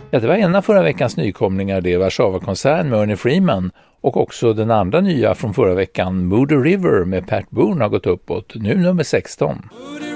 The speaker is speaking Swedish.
Ja, det var en av förra veckans nykomlingar, det är Warszawa-konsert med Ernie Freeman, och också den andra nya från förra veckan, Moody River med Pat Boone, har gått uppåt, nu nummer 16.